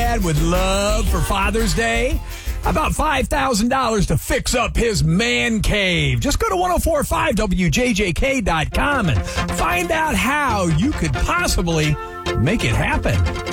dad would love for Father's Day? About $5,000 to fix up his man cave. Just go to 1045wjjk.com and find out how you could possibly make it happen.